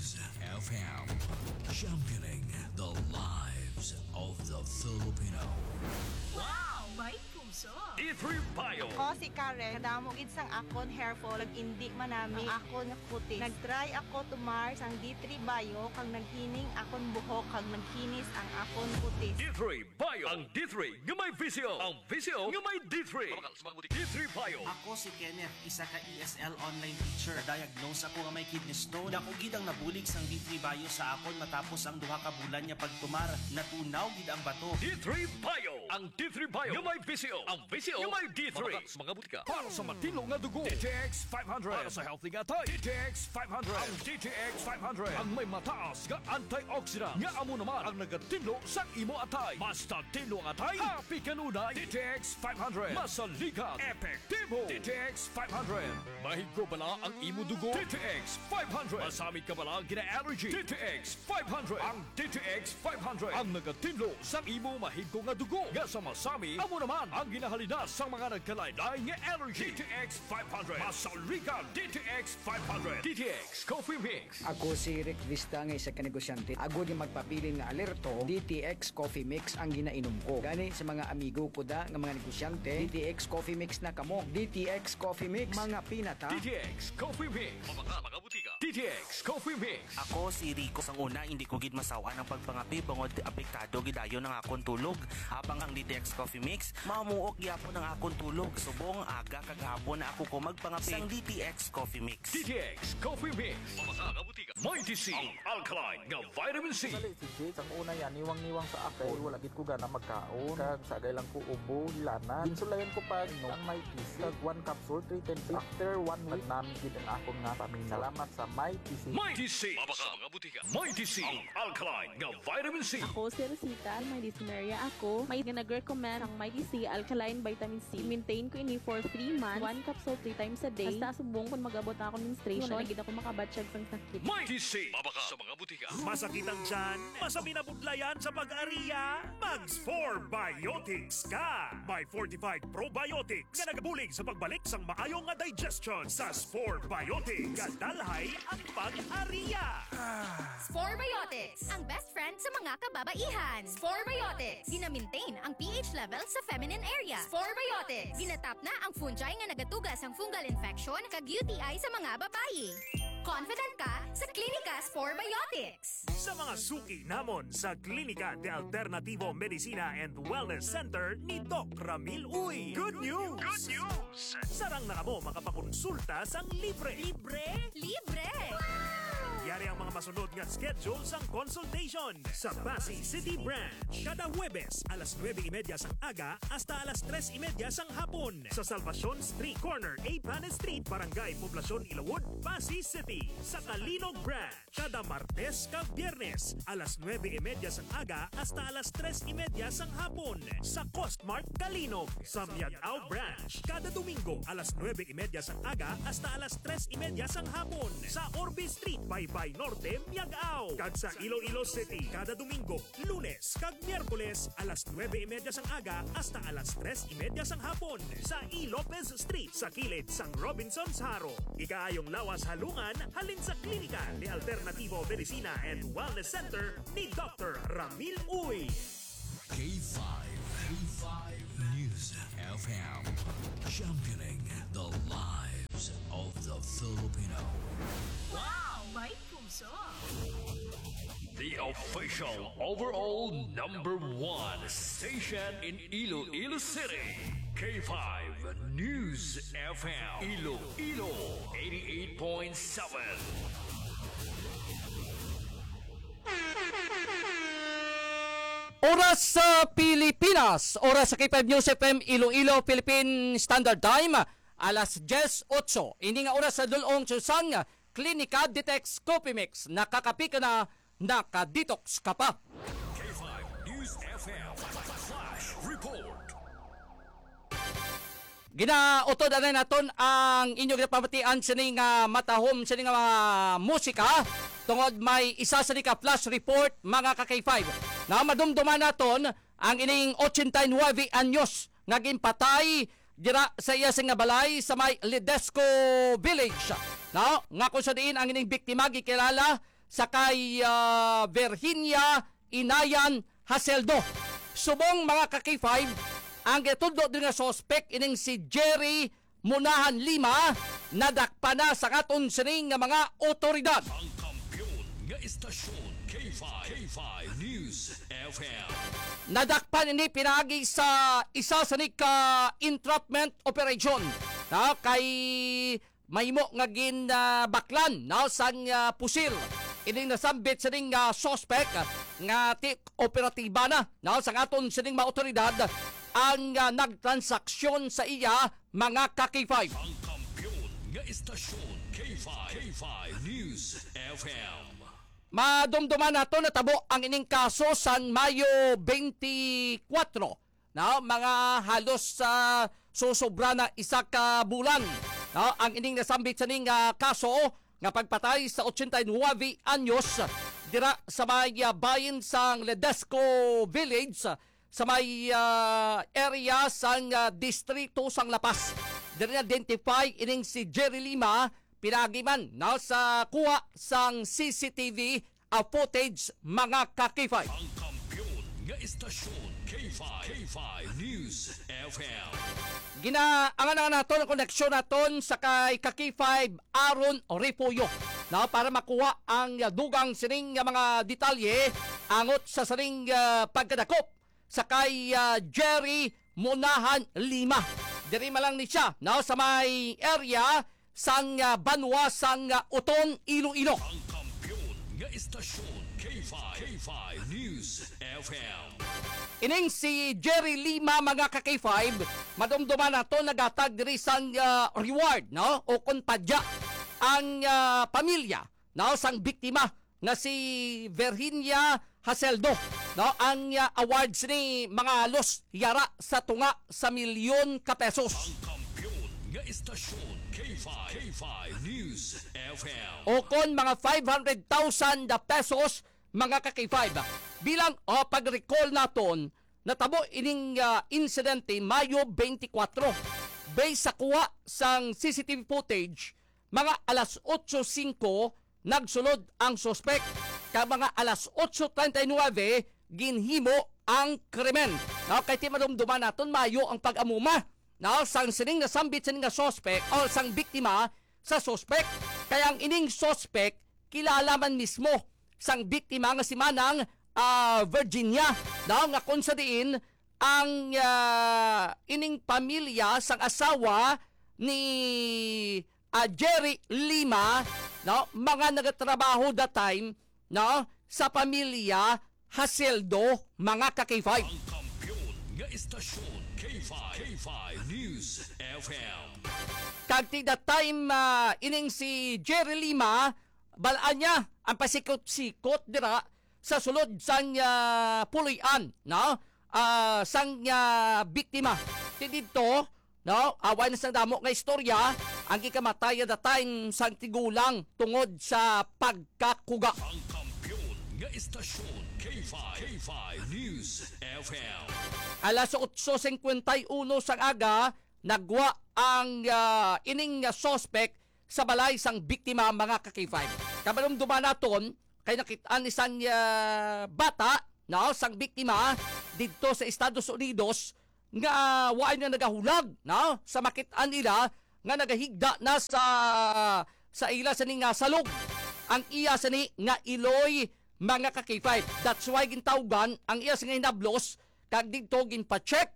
News FM. Championing the lives of the Filipino. Wow! May puso! D3 Bio. Ako si Karen, kadamog sang akon hair fall, nag-indi manami akon kutis. Nag-try ako tumar sang D3 Bio, kag naghining akon buhok, kag naghinis ang akon kutis. D3 Bio. Ang D3 nga may visyo. Ang visyo nga may D3. D3 Bio. Ako si Kenneth, isa ka ESL online teacher. Diagnose ako nga may kidney stone. Dako gid ang nabulig sang D3 Bio sa akon matapos ang duha ka bulan niya pagtumar. Natunaw gid ang bato. D3 Bio. Ang D3 Bio nga may visyo. Ang visyo nga may D3. Mga butika. Para sa matino nga dugo. DTX 500. Para sa healthy nga tay. DTX 500. Ang DTX 500. Ang may mataas nga antioxidant. Nga amo naman ang nagatino sa imo atay. Basta tino ang atay. Happy kanunay. DTX 500. Masalikan. Epektibo. DTX 500. Mahigo bala ang imo dugo. DTX 500. Masamit ka bala gina-allergy. DTX 500. Ang DTX 500. Ang nagatino sa imo mahigo nga dugo. Nga sa masami, amo naman ang ginahalinas sa mga nagkalaylay nga allergy. DTX 500. Masalikan. DTX 500. DTX Coffee Mix. Ako si Rick Vista nga isa ka negosyante. Ako di magpapili nga alerto, DTX Coffee Mix ang ginainom ko. Gani sa mga amigo ko da nga mga negosyante, DTX Coffee Mix na kamo. DTX Coffee Mix, mga pinata. DTX Coffee Mix. Mga butika. DTX Coffee Mix. Ako si Rico. Sang una, hindi ko gid masawa ng pagpangapi bangod apektado gidayon ng akong tulog. Habang ang DTX Coffee Mix, mamuok gyapon ang akong tulog. Subong aga kagahapon na ako ko magpangapi sang DTX Coffee Mix. DTX Coffee Mix. Mga butika. Mighty C. Ang alkaline nga vitamin C. Sali si Jake, ang una yan, niwang-niwang sa ako. Wala gid ko gana magkaon. Kag sagay lang ko ubo, lana. Ginsulayan ko pag no, ang may PC. Kag 1 capsule, 3 times. After 1 week, namin gid ang akong nga pamina. Salamat sa may PC. Mighty C. Mga butika. Mighty C. Ang alkaline nga vitamin C. Ako si Rosita, may dysmenorrhea ako. May nag-recommend ang Mighty C Alkaline Vitamin C. Maintain ko ini for 3 months. 1 capsule 3 times a day. Basta subong kung mag-abot ako menstruation. Wala gid ako makabatsyag sang sakit. Mighty C. Sa mga butika. Masakit ang tiyan? Masami na budlayan sa pag-ariya? Mag-Spore Biotics ka! May fortified probiotics nga nagabulig sa pagbalik sang maayong nga digestion sa Spore Biotics. Kadalhay ang pag-ariya! Spore Biotics, ang best friend sa mga kababaihan. Spore Biotics, gina-maintain ang pH level sa feminine area. Spore Biotics, ginatap na ang fungi nga nagatugas ang fungal infection kag UTI sa mga babayi. Confident ka sa Klinika Spore Biotics. Sa mga suki namon sa Klinika de Alternativo Medicina and Wellness Center ni Doc Ramil Uy. Good news! Good news! Sarang na mo makapakonsulta sang libre. Libre? Libre! Yari ang mga masunod nga schedule sang consultation sa Pasay City Branch. Kada Huwebes, alas 9:30 sang aga hasta alas 3:30 sang hapon. Sa Salvacion Street Corner, A. Panes Street, Barangay Poblacion, Ilawod, Pasay City. Sa Calinog Branch, kada Martes ka Biyernes, alas 9:30 sang aga hasta alas 3:30 sang hapon. Sa Costmart Calinog. Sa Miagao Branch, kada Domingo, alas 9:30 sang aga hasta alas 3:30 sang hapon. Sa Orbe Street, Baybay Norte, Miagao. Kag sa Iloilo City, kada Domingo, Lunes kag Miyerkules, alas 9:30 sang aga hasta alas 3:30 sang hapon. Sa E. Lopez Street, sa kilid sang Robinson's Haro. Ikaayong lawas halungan, halin sa Klinika de Alternativo Medicina and Wellness Center ni Dr. Ramil Uy. K5. K5 News FM. Championing the lives of the Filipino. Wow! May puso! The official overall #1 station in Iloilo City. K5 News FM. Iloilo 88.7. Oras sa Pilipinas, oras sa K5 News FM Iloilo Philippine Standard Time, alas 10:08. Hindi nga oras sa dulong susang Klinika Detox Coffee Mix. Nakakapi ka na, nakadetox ka pa. K5 News FM Flash Report. Ginautod na naton ang inyong napamatian sa nga matahom sa nga mga musika tungod may isa sa ka flash report mga ka-K5 na madumduman naton ang ining 89 anyos nga ginpatay dira sa iya nga balay sa may Ledesco Village. Nga kung sa diin ang ining biktima gikilala sakay Virginia Inayan Haseldo. Subong mga ka-K5, ang gitudlo din nga suspect ining si Jerry Munahan Lima nadakpa na sa aton sining nga mga otoridad. Ang kampiyon nga istasyon K5 News FM. Nadakpan ini pinagi sa isa sa ka entrapment operation na kay mahimo nga baklan na sang pusil. Ining nasambit sa ning suspect nga operatiba na sa aton sining mga otoridad ang nagtransaksyon sa iya mga ka-K5. Ang kampiyon nga istasyon K5 News FM. Madumduman nato natabo ang ining kaso sa Mayo 24 na mga halos sa susobra na isa ka bulan. Ang ining nasambit sa ning kaso nga pagpatay sa 89 anyos dira sa may bayin sang Ledesco Village sa may area sang distrito sang Lapas. Dira identify ining si Jerry Lima pinagiman sa kuha sang CCTV footage mga ka-K5. Ang kampiyon nga istasyon K5 News FM. Ginaangan naton ang koneksyon naton sa kay ka-K5 Aaron Repuyo para makuha ang dugang sining mga detalye angot sa sining pagkadakop sa kay Jerry Munahan Lima. Diri malang ni siya sa may area sang Banwa sang Uton, Iloilo. Ang kampiyon nga istasyon K5 News FM. Ining si Jerry Lima mga ka-K5 madumduman nato nagatag diri sang reward o konpadya ang pamilya sang biktima na si Virginia Haseldo ang awards ni mga halos yara sa tunga sa milyon ka pesos. Ang kampiyon nga istasyon K5 News FM. O kon mga 500,000 pesos mga ka-K5. Bilang pag-recall naton, natabo ining insidente Mayo 24. Based sa kuha sang CCTV footage, mga alas 8:05 nagsulod ang suspect. Mga alas 8:39 ginhimo ang krimen. Kay ti madumduman naton Mayo ang pag-amuma sang sining nasambit sining nga suspect o sang biktima sa suspect. Kaya ang ining suspect kilala man mismo sang biktima nga si Manang Virginia nga kung sa diin ang ining pamilya sang asawa ni Jerry Lima mga nagatrabaho that time sa pamilya Haseldo mga ka-K5. Ang kampiyon nga istasyon K5 News FM. Kagti that time ining si Jerry Lima balaan niya ang pasikot-sikot dira sa sulod sang puloy-an sang biktima. Dito away na sang damo nga istorya ang gikamatay at time sang tigulang tungod sa pagkakuga. Ang kampiyon nga istasyon K5 News FM. Alas 8:51 sang aga nagwa ang ining suspect sa balay sang biktima mga ka-K5. Kabalumduman naton kay nakitaan ni sang bata sang biktima dito sa Estados Unidos nga waay na nagahulag sa makitaan nila nga nagahigda na sa ila sa ning salog ang iya sa ni nga iloy mga ka-K5. That's why gintawgan ang iya sa nga hinablos kag dito ginpa-check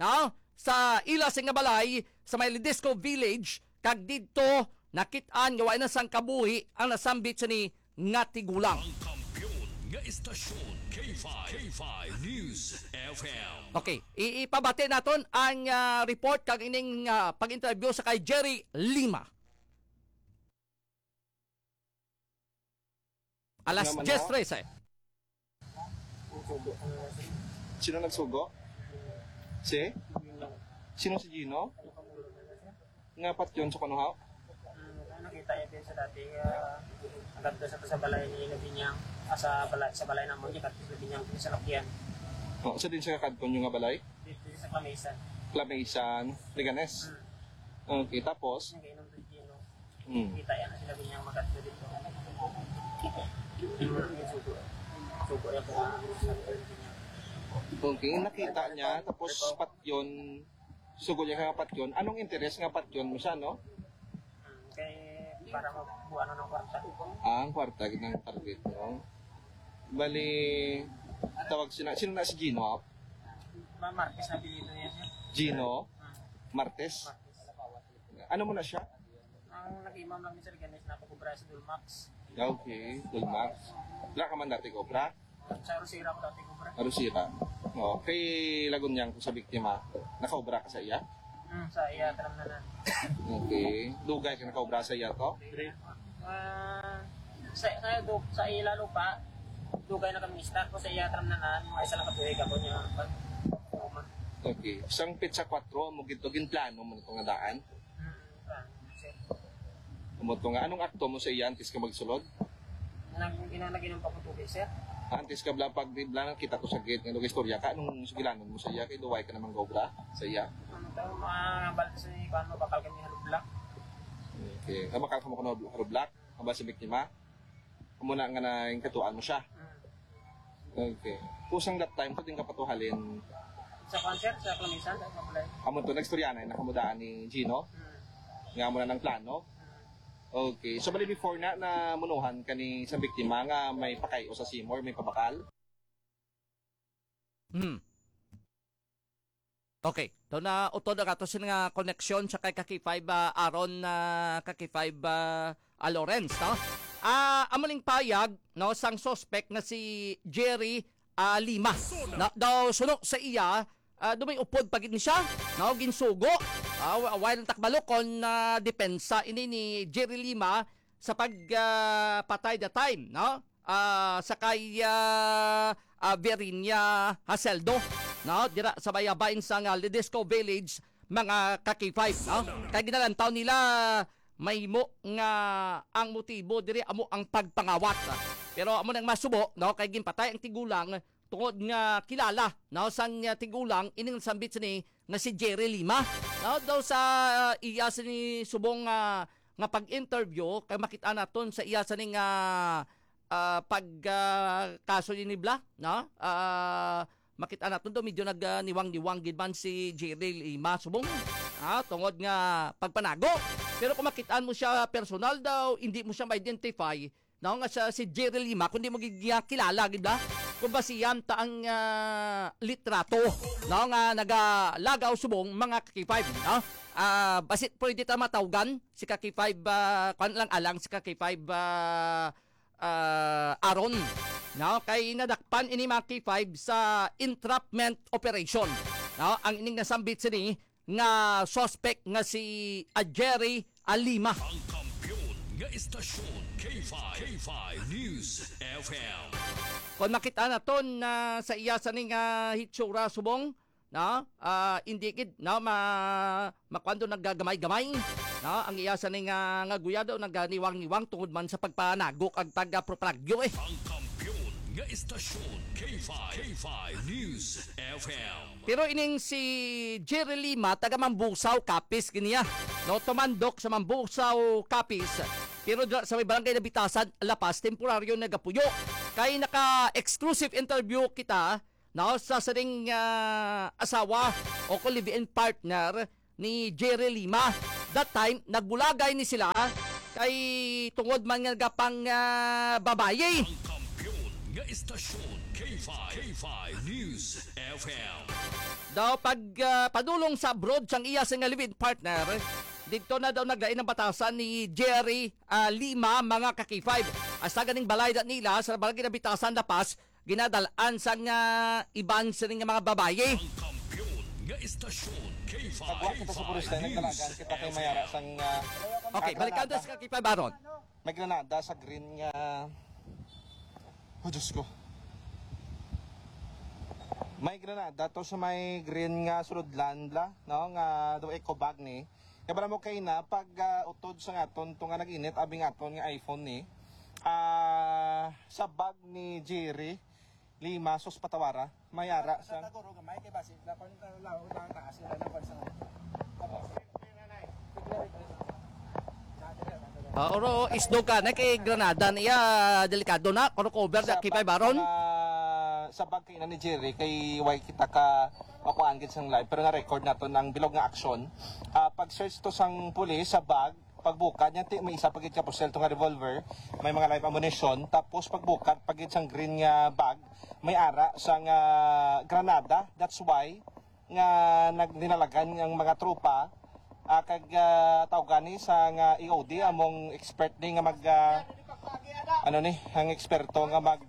sa ila sa nga balay sa may Ledesco Village kag dito nakitaan nga waay na sang kabuhi ang nasambit sa ni nga tigulang. Ang kampiyon nga istasyon K5 News FM. Okay, ipabati naton ang report kag ining pag-interview sa kay Jerry Lima. Alas 10:13. Sino nagsugo? Sino si Gino? Ngapat yun sa kanuhaw? Nakita niya din sa dati agad sa balay ni Labinyang sa balay ng mga kat Labinyang sa lakyan. Sa din sa kakadton yung nga balay? Dito sa Clamesan. Clamesan, Liganes. Okay, tapos? Nagainom din Gino. Kita yan na si Labinyang magat dito. istorya po nga sa niya. Okay, nakita niya, tapos patyon, sugod niya nga patyon. Anong interes nga patyon mo siya, no? Kaya para mabuano ng kwarta. Ang kwarta ng target, no? Bali, tawag sino na si Gino? Marquez na bilito niya siya. Gino? Martes? Ano mo na siya? Ang nag-imam lang niya sa ganis na pagkubra sa Dulmax. Okay, Dulmax. Wala ka man dati Cobra? Sa Arusira ko dati kubra. Arusira. O, kay lagon niyang sa biktima, nakaobra ka sa iya? Sa iya, taram na. Okay. Dugay ka nakaobra sa iya to? Sa iya lalo pa, dugay na kami start ko sa iya, taram na mga isa lang katuig ako niya. Okay. Isang pizza 4, mo gintugin plano mo nito nga daan? Mo to nga, anong akto mo sa iya antes ka magsulod? Inanaginom pa ko tubig, sir. Antes ka blang pagdiblanan kita ko sa gate nga istorya ka, anong sugilanon mo sa iya? Kay duway ka namang gobra sa iya? Mga balta sa ano, bakal kami halublak. Okay. Bakal ka mo kuno halublak? Ang ba si biktima? Muna nga na yung katuan mo siya? Okay. Kusang that time, ko din ka patuhalin sa concert, sa klamisan, sa kapulay. Amo to, nagstorya na, nakamudaan ni Gino? Nga mo na ng plano? Okay. So, bali before na munuhan ka ni sa biktima nga may pakay o sa Seymour, may pabakal? Okay. To na utod na kato sila nga connection sa kay Kaki 5 Aaron na Kaki 5 Lawrence, no? Amuling payag, no, sang suspect na si Jerry Lima. Na, daw sunok sa iya, dumay upod pagid ni siya, no, ginsugo. While takbalokon na depensa ini ni Jerry Lima sa pagpatay the time, no? Sa kay Verinia Haseldo, no? Dira sa bayabain sa Ledesco Village, mga Kaki 5, no? Kay ginalantaw nila may mo nga ang motibo diri amo ang pagpangawat. Pero amo nang masubo, no, kay ginpatay ang tigulang tungod nga kilala, no, sang tigulang ining sambit ni nga si Jerry Lima, no, daw sa iya ni subong nga pag-interview kay makita naton sa iya ni nga kaso ni Bla, no, makita naton do medyo niwang-niwang gid man si Jerry Lima subong tungod nga pagpanago. Pero kung makitaan mo siya personal daw, hindi mo siya ma-identify, no, nga siya si Jerry Lima, kundi mo kilala, gid ba? Kung ba siyam ta ang litrato, no, nga nagalagaw subong mga Kaki 5, no? Basit pwede ta matawgan si Kaki 5 kan lang alang si Kaki 5 Aaron, no, kay nadakpan ini mga Kaki 5 sa entrapment operation, no, ang ining nasambit sini nga suspect nga si Jerry Lima. Ang kampiyon nga istasyon K5 News FM. Kung makita naton na sa iya sa ning hitsura subong, no, indikid, no, makwando naggagamay-gamay, no, ang iya sa ning nga guyado naganiwang-niwang tungod man sa pagpanagok ag pagpropagyo Ang kampiyon nga istasyon K5 News FM. Pero ining si Jerry Lima taga Mambusaw Capiz kiniya, no, tumandok sa Mambusaw Capiz. Pero sa may barangay na Bitasan, Lapas, temporaryo nagapuyo. Kay naka-exclusive interview kita, no, sa saring asawa o live-in partner ni Jerry Lima. That time, nagbulagay ni sila kay tungod man nga gapang babaye. Ang kampiyon nga istasyon K5 News FM. Daw padulong sa abroad sang iya sa live-in partner, dito na daw naglain ng batasan ni Jerry Lima mga Kaki 5. Asa ganing balay nila sa barangay na Bitasan Lapas, ginadalaan sang iban sa mga babaye. Ang kampiyon nga istasyon K5 Kita sa purista, nagdalagan kita kay Mayara sang Okay, balikan doon sa Kaki 5 Baron. may granada sa green nga Diyos ko. May granada to sa may green nga sulodland la, no, nga do eco bag ni. Kaya para mo kay na pag utod sa ngaton to nga nag-init abi ngaton nga iPhone ni. Sa bag ni Jerry Lima sos patawara mayara sa Oro isdo ka na kay granada niya delikado na kung cover sa Kaki 5 Baron. sa bag kay ni Jerry kay way kita ka makuan gid sang live pero na record nato ng bilog nga aksyon. Pag search to sang pulis sa bag, pagbukat niya may isa pagit ka posel nga revolver, may mga live ammunition, tapos pagbukat pagit sang green nga bag, may ara sang granada. That's why nga nagdinalagan ang mga tropa kag tawgani sa EOD among expert ni nga mag ang eksperto nga mag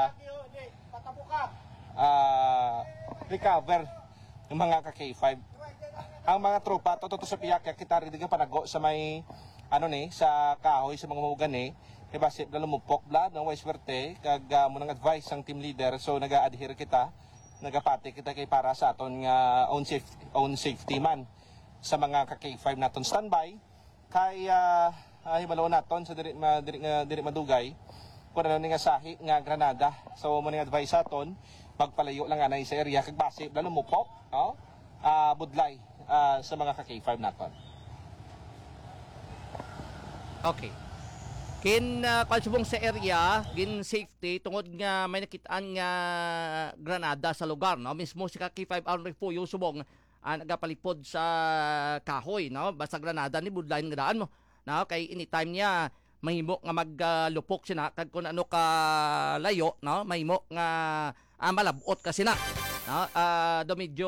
recover ng mga ka-K5. Ang mga tropa toto sa piyak kita rin nga panago sa may sa kahoy sa mga mamugan kay basip na lumupok bla ng way swerte kag mo nang advice ang team leader, so naga-adhere kita, nagapati kita kay para sa aton nga own safety man sa mga ka-K5 naton standby kay himalaw naton sa diri madugay kung ano nga sahi nga granada. So mo ning advice aton magpalayo lang anay sa area kag basip na lumupok budlay sa mga ka-K5 naton. Okay. Kin kalsubong sa area, gin safety tungod nga may nakitaan nga granada sa lugar, no? Mismo si K5 ang refuyo subong nagapalipod sa kahoy, no? Basta granada ni budlay nga daan mo. No, kay anytime niya mahimo nga maglupok sina kag kun ano ka layo, no? Mahimo nga malabot kasi na. No, do medyo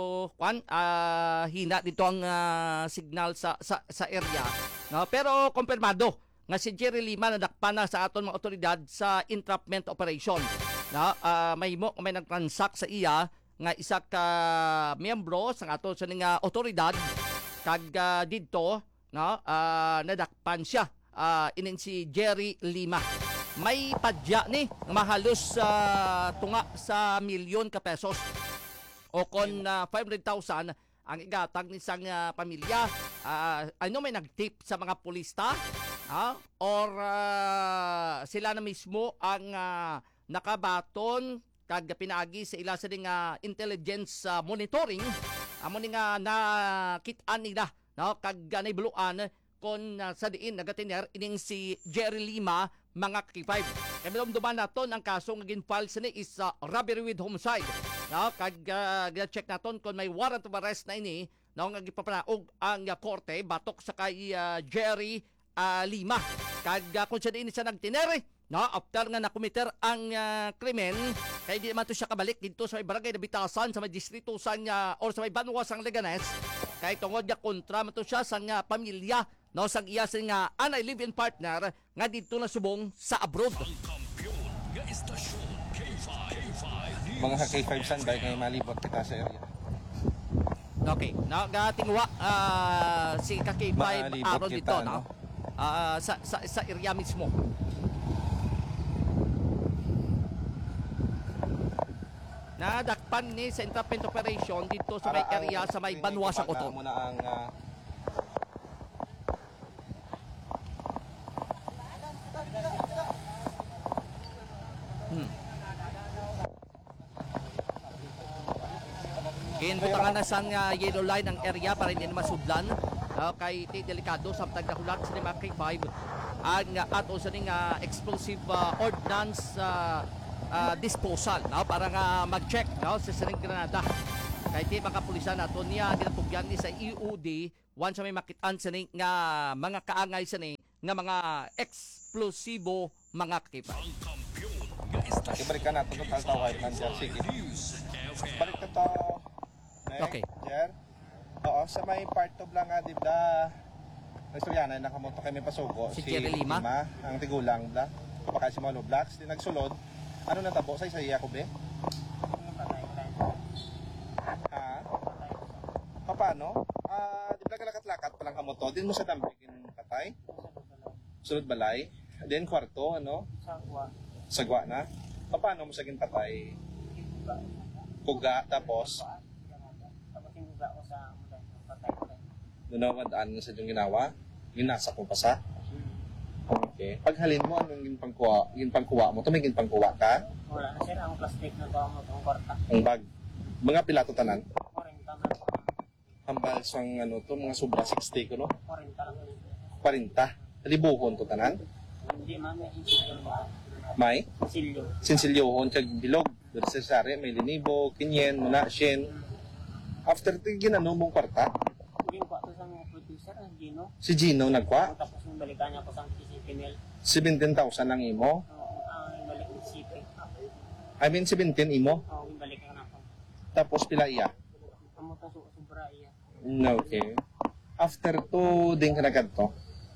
hina dito ang signal sa area, no? Pero kumpirmado nga si Jerry Lima nadakpan na sa aton mga otoridad sa entrapment operation. No, mahimo may nagtransact sa iya nga isa ka miyembro sa aton sa nga otoridad kag didto, no, nadakpan siya inin si Jerry Lima. May padya ni mahalos tunga sa milyon ka pesos o kon 500,000 ang igatag ni sang pamilya. Ano may nagtip sa mga pulista or sila na mismo ang nakabaton kag pinaagi sa ila sa ding intelligence monitoring amo ni nga nakit-an nila, no, kag naibuluan kon sa diin nagatiner ining si Jerry Lima mga K5. Kaya duman naton ang kaso nga ginfile sa ni is robbery with homicide. No, kag check naton kon may warrant of arrest na ini, no, nga gipapanaog ang korte batok sa kay Jerry Lima. Kag kung siya diin siya nagtinere, no, after nga nakomiter ang krimen, kaya di naman to siya kabalik dito sa may barangay na Bitasan, sa may distrito sa or sa may Banwa sang Leganes. Kaya tungod nga kontra man to siya sa pamilya, no, sang iya sa nga anay live-in partner nga dito na subong sa abroad. Mga K5 standby kay malibot kita sa area. Okay, nagatingwa si K5 aron dito, no? Sa area mismo. Nadakpan ni sa entrapment operation dito sa may area sa may Banwa sa Coto. Muna ang Kinbutangan na sang yellow line ang area para hindi na masudlan. Kay delikado sa tagdahulat sa mga K5 ang ato sa ning explosive ordnance disposal, no, para nga mag-check, no, sa sining granada. Kay ti mga pulisan nato niya ginatugyan ni sa EOD once may makitaan sa ning nga mga kaangay sa ning nga mga eksplosibo mga K5. Ibalik ka natin ito tawag ng sige. Balik ka to. Okay. Jer. Oo, sa may part of lang nga, dibda. Nagstoryanan, nakamoto kay may pasugo. Si Jerry Lima. Ang tigulang, da. Kapakay si Molo Blacks. Di nagsulod. Ano natabo sa isa ko, be? Ha? Paano? Dibda ka lakat-lakat palang kamoto. Din mo sa dambigin patay? Sulod balay. Din kwarto, ano? Sagwa na. Paano mo saging patay? Kuga, tapos Dunawandaan nga sa inyong ginawa? Ginasa ko pa sa? Okay. Paghalin mo, anong ginpangkuwa mo? Ito may ginpangkuwa ka? Wala na sir, ang plastic na gawa mo itong kwarta. Ang bag? Mga pilato tanan? 40 man. Hambal sang ano to, mga sobra 60 ko, no? 40 lang. 40? Libuhon to tanan? Hindi man, may insilyo ba? May? Insilyo. Sinsilyohon kag bilog? Doon sa sari, may linibo, kinyen, muna, shin. After ito, ginano mong kwarta? Hindi ko ito sa mga producer, Gino. Si Gino nagkwa? Tapos yung balikan niya ko sa PCPML. 17,000 ang imo? Ang balik ng CP. I mean, 17 imo? Oo, yung balik na ako. Tapos pila iya? Amo ta sobra iya. Okay. After to, din ka na ganito?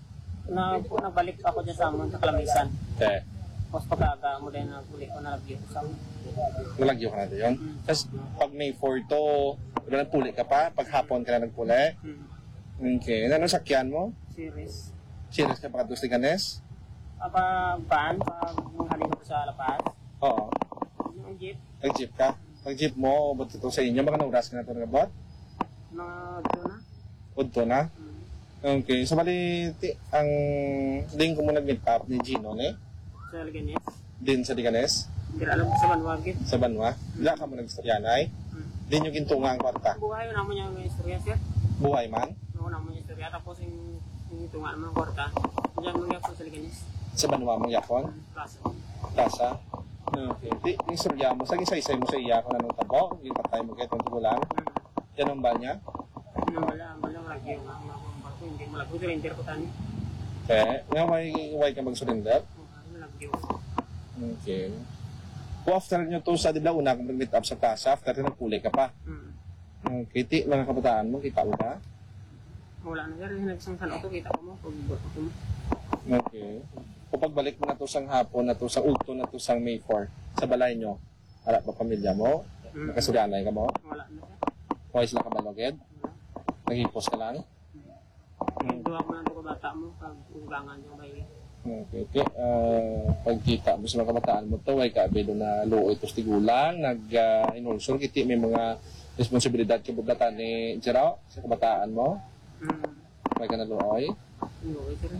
Nabalik pa ako dyan sa amon, sa Kalamisan. Okay. Tapos pag-aga mo din, nagbuli ko na lagyo sa amon. Nalagyo ka na doon? Tapos pag May 4 to, diba nagpuli ka pa? Pag hapon ka na nagpuli? Okay. Ano sakyan mo? Series. Series ka pa katos ni Ganes? Pag van, pag halin ko sa lapas. Oo. Yung jeep. Nag-jeep ka? Pag-jeep mo, ba't ito sa inyo? Baka nauras ka na ito ng abot? Mga doon na. Udto na? Okay. So, bali, ang din ko mo nag-meet up ni Gino, ne? Sa Liganes. Din sa Liganes? Hindi alam ko sa Banwagit. Sa Banwa? Wala ka mo nag-istoryanay? Din yung gintunga ang kwarta? Buhay, yun naman yung istorya, sir. Buhay man? Oo naman yung istorya. Tapos yung ito nga naman ang kwarta. Diyan mo nga sa Liganes. Sa Banwa mong yakon? Plaza. Plaza? Okay. Di, yung istorya mo, sa isa-isa mo sa iya kung anong tabo, yung patay mo kahit ng tugulang. Yan ang ba niya? Ang bala, malagi yung barko, hindi malagi. Surrender ko tani. Okay. Nga, why ka mag-surrender? Malagi yung. Okay. Kung after nyo to sa dibla, una kang mag-meet up sa plaza, after na nagpuli ka pa. Okay. Ti, mga kabataan mo, kita mo ba? Wala na, sir. Nagsangsan ako, kita ko mo. Pag-bot ako mo. Okay. Kung pagbalik mo na to sang hapon, na to sang ulto, na to sang May 4, sa balay nyo, harap ba pamilya mo? Nakasuganay ka mo? Wala na, sir. Wais lang ka ba, Loged? Naghipos ka lang? Duwa ko lang ito kabata mo, pag-ugangan yung bayi. Okay, okay. Pagkita mo sa mga kabataan mo to, ay kaabilo na luoy ito tigulang, nag-inulsor, kiti may mga responsibilidad kibuglatan ni Jero sa kabataan mo? May ka na luoy? Luoy, sir.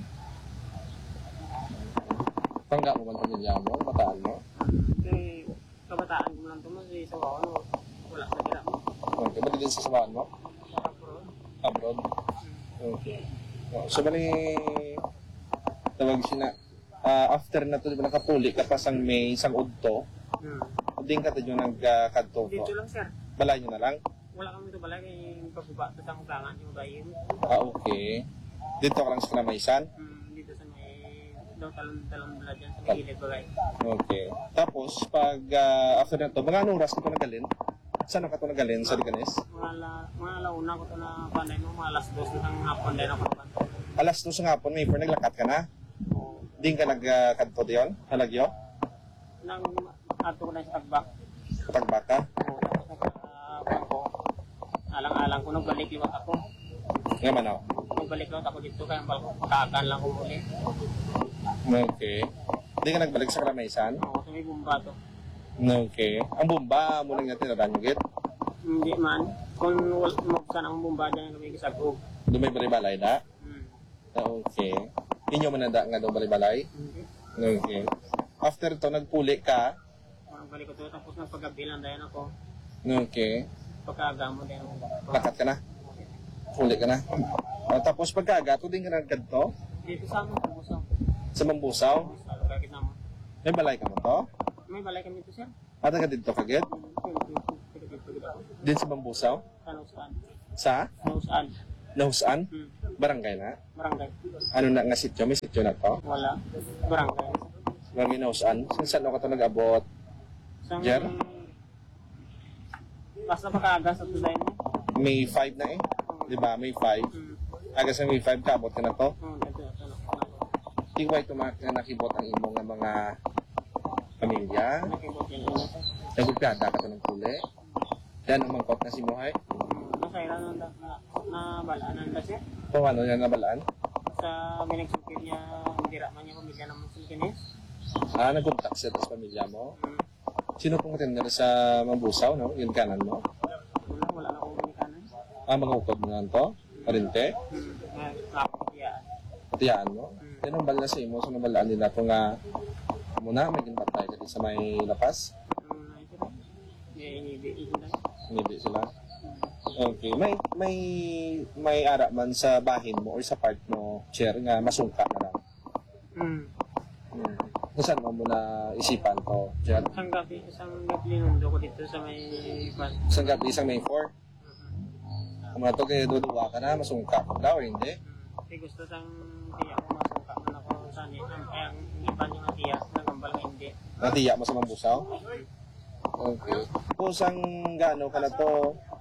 Pangga mo man pamilya mo, kabataan mo? Okay, kabataan mo lang ito mo, sa sawawan mo, wala sa tira mo. Okay, ba't din sa sabahan mo? Abroad? Okay. So, bali, tawag siya na, after na to, di ba nakapuli ka pa sang May, sang Udto, din ka tayo nagkadto. Dito lang, sir. Balay nyo na lang? Wala kami ito balay, yung pagbaba sa ugangan yung bayi mo. Okay. Dito ka lang sa Kalamaisan? Dito sa may, daw talong bala dyan, sa gilid balay. Okay. Tapos, pag after na to, mga anong oras ka ito nagalin? Saan ka ito nagalin? Sa Liganes? Mga launa ko ito na panay mo, mga alas 2 ng hapon din ako naman. Alas 2 sa hapon, May 4, naglakat ka na? Di ka nagkadto diyon? Halagyo? Nang ato ko na sa tagbak. Sa tagbak ka? Oo, tapos bangko. Alang-alang ko, nagbalik liwat ako. Nga man ako? Nagbalik liwat ako dito, kaya kaakan lang ko muli. Okay. Di ka nagbalik sa Kalamaisan? Oo, sa may bumba to. Okay. Ang bumba, mo lang natin naranugit? Hindi man. Kung mabuksan ang bumba dyan, may gisagog. Doon may balay-balay na? Okay. Inyo mananda nga doon balay-balay? Okay. After to, nagpuli ka? Balik ko to, tapos nagpagabi lang dahil ako. Okay. Pagkaaga mo din. Lakat ka na? Puli ka na? Tapos pagkaaga, to din ka nagkadto? Dito sa amon, Mambusaw. Sa Mambusaw? Sa lugar kita mo. May balay ka mo to? May balay kami dito, sir. Ata ka dito kagit? Din sa Mambusaw? Sa Nausan. Sa? Nausan. Nausan? Barangay na? Barangay. Ano na nga sityo? May sityo na to? Wala. Barangay. Barangay Nausan? Saan ka to nag-abot? Jer? Basta pagkaaga sa tulay mo. May 5 na eh. Di ba? May 5. Aga sa May 5 kaabot ka na to? Ikaw ito nakibot ang imong nga mga pamilya. Nagugada ka to ng puli. Yan ang mangkot na si Muhay. Nasairan na balaan na siya. Kung ano yan nabalaan? Sa minagsukir niya, hindi raman niya pamilya naman sa Liganes. Nag-contact siya sa pamilya mo? Sino pong matender sa Mambusaw, no? Yung kanan mo? Wala na akong kanan. Mga ukod mo nga to? Parinte? Patiyaan mo? Yan ang bala sa imo, sa nabalaan nila po nga muna, may ginbatay ka sa may lapas? Hindi sila? Okay. May ara man sa bahin mo or sa part mo, chair, nga masungka na lang? Saan mo muna isipan to, Jet? Isang gabi linundo ko dito sa may van. Isang gabi, isang May 4? Kung na to kayo duduwa ka na, masungka ka daw, hindi? Kasi gusto sang tiya ko masungka man ako sa ni. Kaya ang iba niyo nga tiya, nagambal nga hindi. Natiya mo sa mambusaw? Okay. Kung sang gaano ka na to,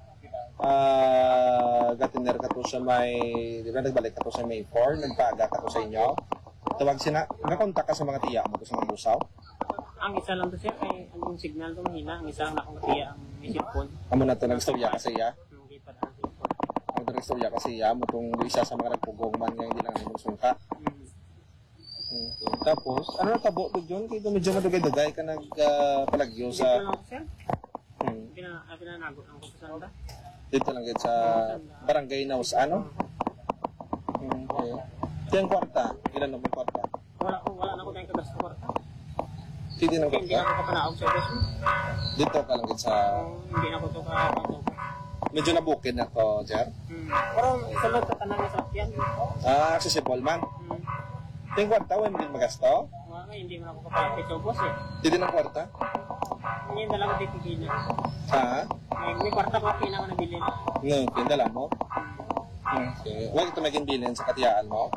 gatiner ka to sa may, di ba nagbalik ka to sa May 4, nagpaga ka to sa inyo? Tawag nakontak ka sa mga tiya mo to sa mambusaw? Ang isa lang to siya, ay ang signal to mahina. Ang isa lang nakangatiya ang cellphone. Amo na to, nagstorya ka sa iya? Hindi pa na cellphone. Ang to nagstorya ka sa iya, mo tong isa sa mga nagpugong man nga hindi lang namin sungka. Okay. Tapos, ano na tabo to John? Kaya medyo madugay-dugay ka nagpalagyo sa... Dito lang siya. Pinanagot ang kupusan ba? Dito lang sa Barangay Naus, ano? Okay. Ito yung kwarta. Ilan naman kwarta? Wala na ko tayong kagasto kwarta. Hindi na Hindi na ko kapanaog sa gusto. Dito ka lang sa... Hindi na ko ito kapanaog. Medyo nabukid na to, Jer? Pero isa lang sa tanang sa sakyan. Accessible man. Ito yung kwarta, hindi magasto? Hindi mo na ako kapalapit sa boss eh. Hindi ng kwarta? Hindi na lang dito gina. Ha? May kwarta ko pinang nabili. No, pinadala mo? Okay. Huwag ito maging bilhin sa katiyaan mo?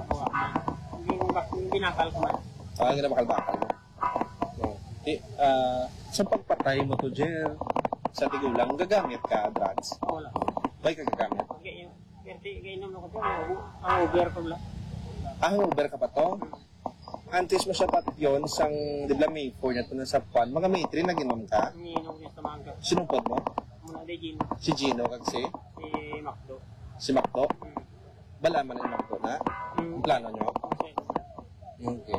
Hindi nakal ko man. Hindi na bakal-bakal mo? Okay. Sa pagpatay mo to, Jer, sa tigulang, gagamit ka, drugs? Wala. Bakit ka gagamit? Gainom ako ito, ang Uber ko lang. Uber ka pa to? Antes mo siya pati yun, sang, di ba May 4 na ito na sa Puan, mga May 3 nag-inom ka? Nginom ko sa mangga. Sinumpod mo? Muna di Gino. Si Gino, kasi? Si Macdo. Si Macdo? Balaman na yung Macdo na? Ang plano nyo? Okay.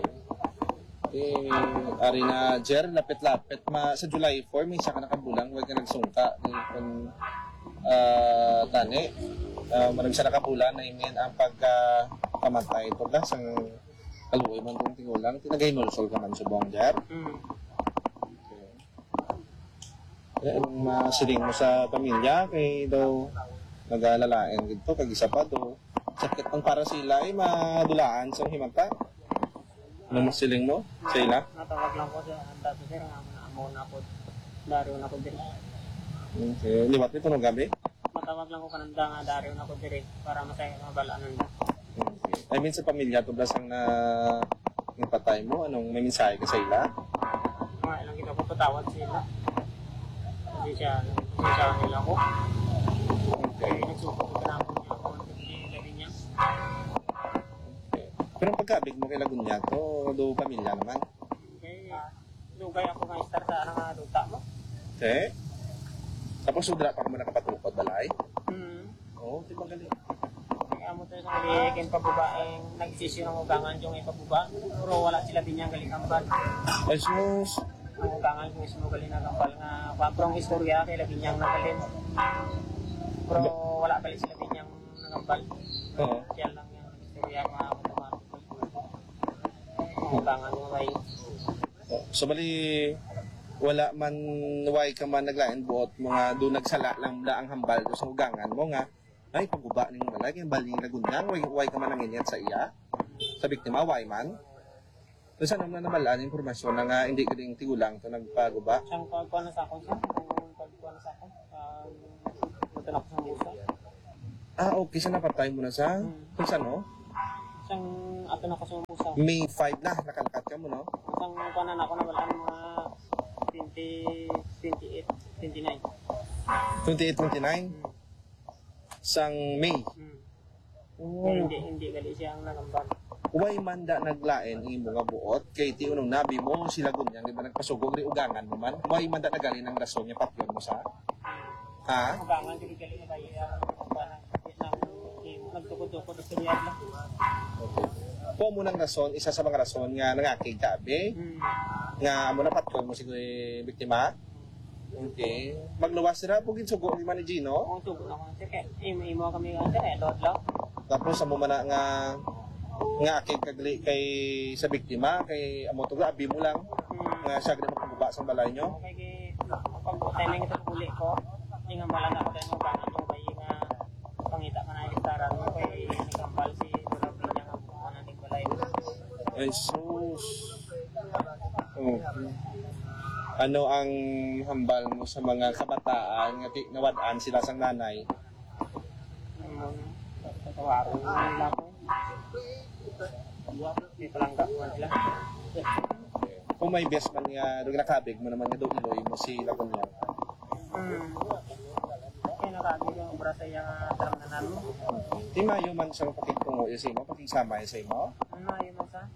Ari na, Jer, lapit-lapit. Sa July 4, may isa ka nakabulang, huwag ka nagsungka. Kung tani, marami siya nakabulan na imin ang pagkamatay. Ito ba, sang kaluoy man itong tigulang, tinagay-nulsol ka man subong, Jer. Okay. Kaya anong masiling mo sa pamilya, kay daw nag-alalain dito, kag-isa pa do. Sakit pang para sila ay madulaan sa himanta. Ano masiling mo sa ila? Natawag lang ko sa dato sir, nga amo na ako. Dario na ko din. Okay. Liwat nito nung gabi? Matawag lang ko kananda nga Dario na ko din para masaya mabalaan na. Okay. I mean sa pamilya, to blasang na yung patay mo, anong may mensahe ka sa ila? Mga ilang kita ko patawad sila. Hindi siya nila ko. Okay. Nagsupot ko na ako niya niya. Pero pagkabig mo kay Lagunya to, do pamilya naman? Okay. Lugay ako nga star sa nga duta mo. Okay. Tapos sudra pa mo nakapatukod balay? Oo, di ba galing? Kaya mo tayo sa kalikin pabubaeng nag-isisyo ng ugangan yung ipabuba. Pero wala sila din niyang galikambal. Ay sus! Ang ugangan yung ismo galing nagambal nga paprong istorya kay labi niyang nagalin. Pero wala galing sila din niyang nagambal. Oo. Siya lang yung istorya nga matuman. Ang ugangan yung may... So bali, wala man way ka man naglain buot mga do nagsala lang ang hambal do sa ugangan mo nga ay paguba ning balay yung baling Lagunya way ka man nanginit sa iya sa biktima way man so saan naman namalaan impormasyon na nga hindi ka ding tigulang to nagpaguba siyang pagkuha na sa akin siya pagkuha na sa akin natanap sa musa okay sa napatay mo na sa kung saan no? Siyang ato na ko sa musa May 5 na nakalakat ka mo no? siyang kanan ako na walaan mga 28, 29. 28-29? Sang May? Oh. Hindi gali siya ang nagambal. Way manda naglain ang imo nga buot kay ti unong nabi mo sila Lagunya di ba nagpasugog ri ugangan mo man way manda nagali ng rason niya patyon mo sa ha ugangan dili gali na tayo nagtukod-tukod sa niya lang. Po mo ng rason isa sa mga rason nga nangakig kabe nga mo na patyon mo si biktima. Okay. Magluwas sila pugin sugo ni man ni Gino. Oo, sugo na ko kay imo kami nga dot lang. Tapos amo man nga akig kagli kay sa biktima kay amo to abi mo lang nga siya gid magpaguba sa balay nyo. Okay, pag timing ito uli ko, ingon bala na ko tayo ugangan yung bay nga pangita man ay listaran mo kay nagambal si Durabi niya nga ano ning balay. Ay sus. Ano ang hambal mo sa mga kabataan nga nawadaan sila sang nanay? Tawarin nila ko. Di palangga ko nila. Kung may best man nga nakabig mo naman nga doon iloy mo si Lagunya. Kaya nakabig yung obra sa iya tarang na nalo. Di mayo man sa pakitungo yung sa imo, pakisama yung sa imo? Mayo man sa?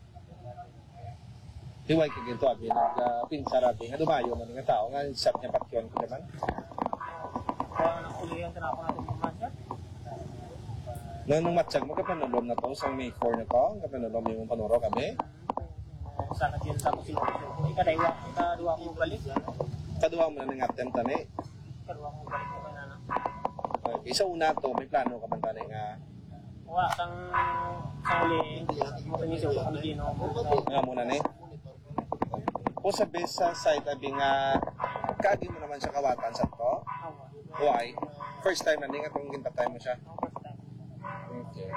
Hiway ka ginto abi nagpinsa rabi nga dumayo man nga tao nga sap niya patyon ko naman. Kaya nakulihan ka na ako natin yung matcha. Nung matsyag mo kapanolom na to sa May 4 na to, kapanolom yung panuro kami. Sana din sa sila. Ikadua ko balik. Kadua mo na ng attempt tani. Kadua ko balik ko na. Okay, sa una to may plano ka man tani nga wa sang uli mo tingiso ang dino. Nga muna ni. O sa best sa site abi nga kaagi mo naman siya kawatan sa to. Why? First time na nga itong gintatay mo siya. Okay.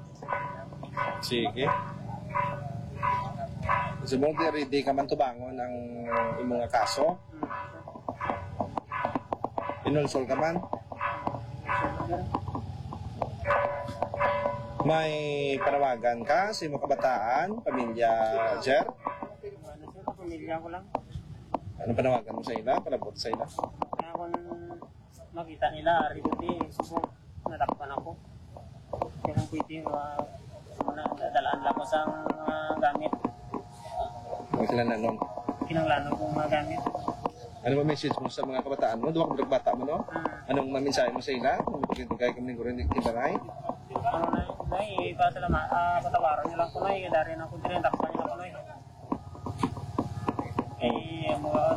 Sige. So mo ready ka man tubangon ang imong nga kaso. Inulsol ka man. May panawagan ka sa imong kabataan, pamilya, Jer? Pamilya ko lang. Ano panawagan mo sa ila? Palabot sa ila? Kaya kung makita nila, ributi, subok, natakpan ako. Kaya kung pwede, dalaan lang ko sa gamit. Ang sila na nun? Kinanglanon kong mga gamit. Ano ba message mo sa mga kabataan mo? Duwag mo bata mo, no? Anong maminsahe mo sa ila? Kaya kami ng gurin ibaray? Ano na, ipasalamat, patawaran nyo lang ko na, dari na ako din, takpan nyo lang ko na. Mga...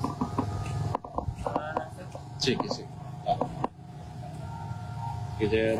Sige, sige. Sige,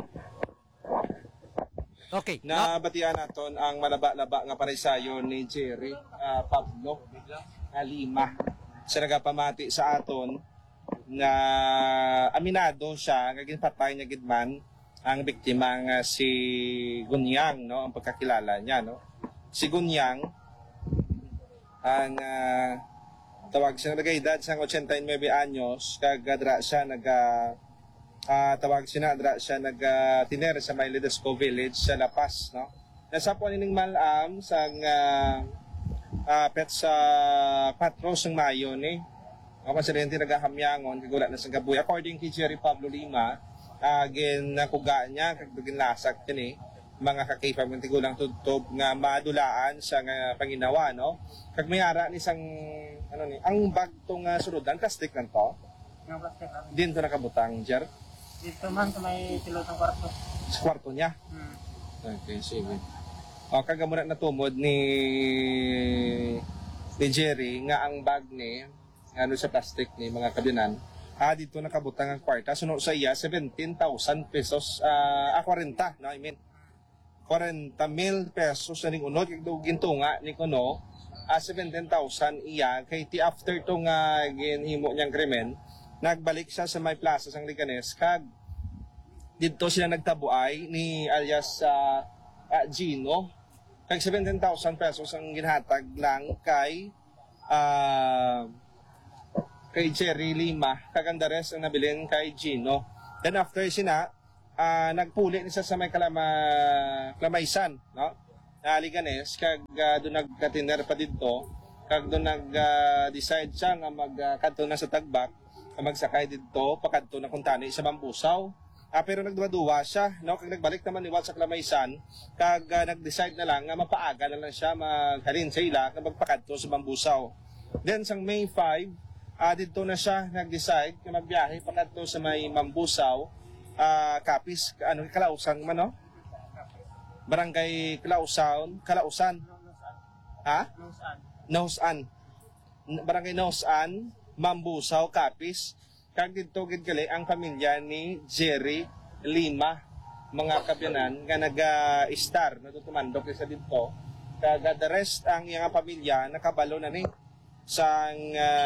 Okay. Nabatian naton ang malaba-laba nga paresayo ni Jerry Pablo Lima. Siya nagapamati sa aton na aminado siya nga ginpatay niya gidman ang biktima nga si Gunyang, no, ang pagkakilala niya, no. Si Gunyang ang tawag siya nagayedad sa 89 anyos kag dra siya tawag siya dra siya tiner sa Maylidesco Village sa La Paz, no. Nasa po ning malam sang pet sa 4 ng Mayo ni ako sa rin nagahamyangon kagula na sa gabuy according kay Jerry Pablo Lima again nakuga niya kag dugin lasak kini mga kakaipa ng tigulang tutob nga madulaan sa nga panginawa, no. Kag may ara ni sang ano ni ang bag tong surudan plastic lang to. Yung plastic lang. Din to nakabutang, Jer. Dito man sa may silotong kwarto. Sa kwarto niya? Okay, sige. O, kagamuna natumod ni Jerry nga ang bag ni ano sa plastic ni mga kabinan dito nakabutang ang kwarta suno sa iya 17,000 pesos 40 no, I mean 40,000 pesos na ning unod kag gintunga ni kuno 17,000 iya kay ti after tong ginhimo niyang krimen nagbalik siya sa may plaza sang Liganes kag dito sila nagtabuay ni alias Gino kag 17,000 pesos ang ginhatag lang kay Jerry Lima kag ang the rest ang nabilin kay Gino. Then after sina nagpuli ni sa may Kalaysan, no? Liganes kag doon nagkatiner pa dito kag doon nag-decide siya nga magkadto na sa Tagbak magsakay dito pakadto na kuntani sa Mambusaw. Pero nagduwa-duwa siya, no? Kag nagbalik naman ni sa Kalaysan kag nag-decide na lang nga mapaaga na lang siya maghalin sa ila nga magpakadto sa Mambusaw. Then sang May 5 dito na siya nag-decide na magbiyahe pakadto sa may Mambusaw, Kapis, Kalausan man, no? Barangay Kalausan. Ha? Nausan. Barangay Nausan, Mambusaw, Kapis. Kag dito gid gali ang pamilya ni Jerry Lima, mga kabyanan nga naga-star natutumandok sa dito. Kag the rest ang iyang pamilya nakabalo na ni sang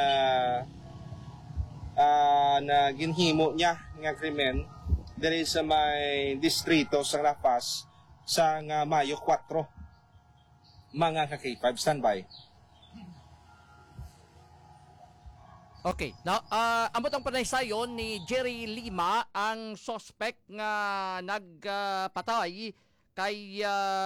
na ginhimo niya nga krimen diri sa may distrito sa La Paz sa Mayo 4. Mga ka-K5 standby. Okay. Now, amot ang panaysayon ni Jerry Lima, ang suspect nga nagpatay kay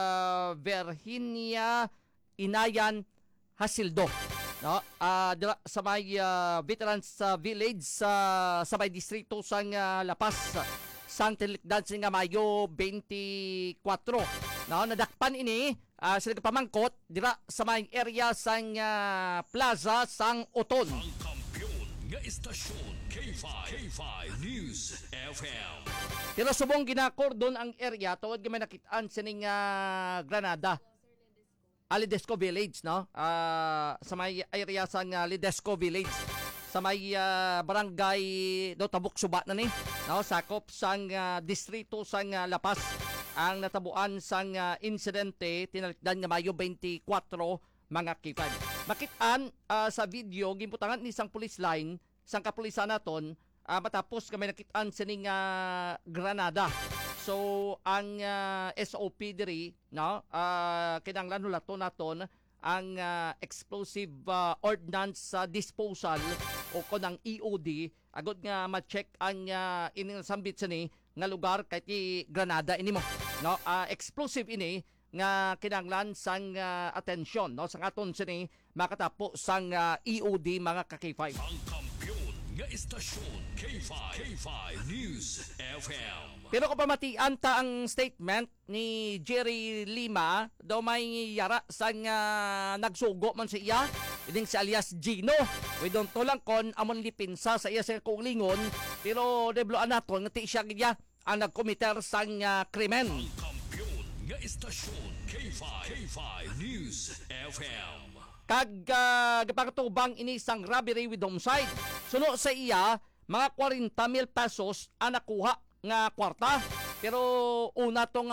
Virginia Inayan Hasildo. No, dira sa may Veterans Village sa may distrito sang Lapas, sang tilikdan nga Mayo 24. No, nadakpan ini sila pamangkot dira sa may area sang plaza sang Oton. Ang kampiyon nga istasyon K5 News FM. Pero subong ginakordon ang area tuod nga may nakitaan sining Granada. Lidesco Village, no? Sa may area sa Lidesco Village. Sa may barangay do Tabuk Suba na ni, no? Sakop sang distrito sang Lapas. Ang natabuan sang insidente tinalikdan nga Mayo 24 mga kipan. Makitaan sa video gimputangan ni sang police line sang kapulisan naton matapos kami nakitaan sining Granada. So ang SOP diri, no, kinahanglan hulaton naton ang explosive ordnance disposal o konang EOD agud nga ma-check ang ining sambit sini nga lugar kay ti Granada ini mo, no. Explosive ini nga kinahanglan sang atensyon, no, sang aton sini makatapo sang EOD mga ka-K5. Ang kampiyon nga istasyon K5 News FM. Pero kung pamatian ta ang statement ni Jerry Lima, daw may yara sang nagsugo man siya, iding si alias Gino. We don't know lang kon amon lipinsa sa iya sa kulingon, pero debloan naton nga ti siya gidya ang nagkomiter sang krimen. Ang kampiyon nga istasyon K5 News FM. Kag gapakatubang ini sang robbery with homicide. Suno sa iya, mga 40,000 pesos ang nakuha nga kwarta. Pero una tong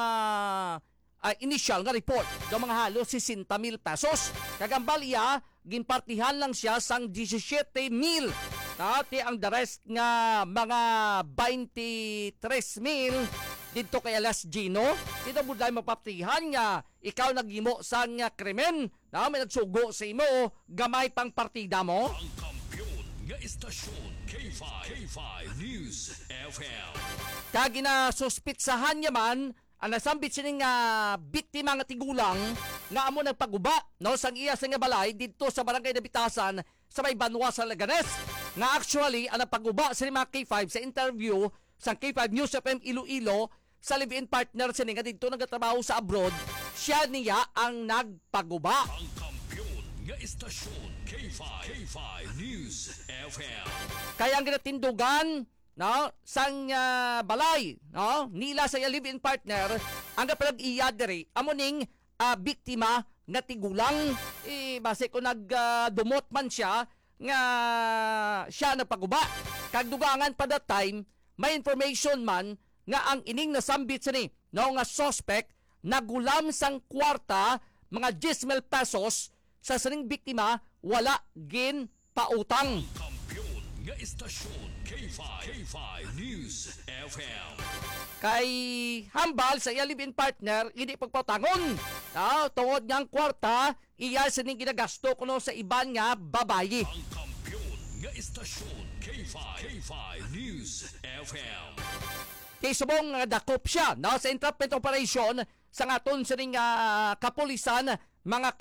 initial nga report, do mga halos 60,000 pesos. Kagambal iya, ginpartihan lang siya sang 17,000. Dati ang the rest nga mga 23,000 dito kay Alas Gino. Dito mo dahil mapaptihan nga ikaw naghimo sa nga krimen. Na may nagsugo sa imo, gamay pang partida mo. Ang kampiyon nga istasyon K5 News FM. Kagina suspitsahan yaman ang nasambit sining biktima nga tigulang nga amo nagpaguba, no, sang iya sa nga balay dito sa barangay Nabitasan sa may Banwa sa Leganes. Nga actually ang nagpaguba sa mga K5 sa interview sa K5 News FM Iloilo sa live-in partner sining nga dito nagatrabaho sa abroad, siya niya ang nagpaguba. Ang kampiyon nga istasyon K5 News FM. Kaya ang ginatindugan, no, sang balay, no, nila sa live-in partner ang kapag-iya diri amoning biktima nga tigulang. Base ko nagdumot man siya nga siya nagpaguba. Kag dugangan pa that time may information man nga ang ining nasambit sa ni, no, nga suspect nagulam sang kwarta mga 10,000 pesos sa saning biktima wala gin pautang. Kampiyon nga istasyon K5 News FM. Kay hambal sa iya live-in partner hindi pagpautangon. Tungod nga ang kwarta iya sining ginagasto kuno sa iban nga babayi. Ang kampiyon nga istasyon K5 News FM. Kay subong dakop siya, no, sa entrapment operation sa aton sining kapulisan mga